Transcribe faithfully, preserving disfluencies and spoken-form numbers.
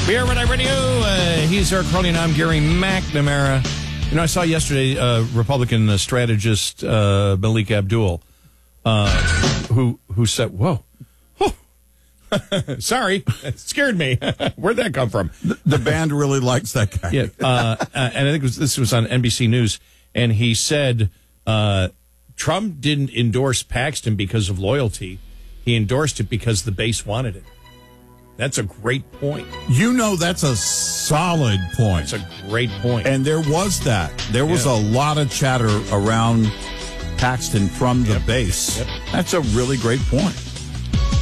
We are Red Eye Radio. Uh, he's Eric Carly, and I'm Gary McNamara. You know, I saw yesterday uh, Republican uh, strategist uh, Malik Abdul, uh, who who said, "Whoa, oh. Sorry, it scared me. Where'd that come from?" The, the band really likes that guy. Yeah, uh, uh, and I think it was, this was on N B C News, and he said uh, Trump didn't endorse Paxton because of loyalty; he endorsed it because the base wanted it. That's a great point. You know, that's a solid point. That's a great point. And there was that. There was yeah. a lot of chatter around Paxton from the yep. base. Yep. That's a really great point.